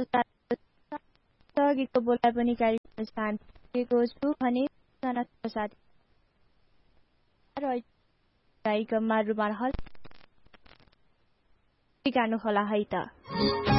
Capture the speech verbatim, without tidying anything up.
गीतको बोललाई पनि कार्यक्रम स्थान दिएको छु भने साथी गायिका मारुमान हल गाउनु होला है त।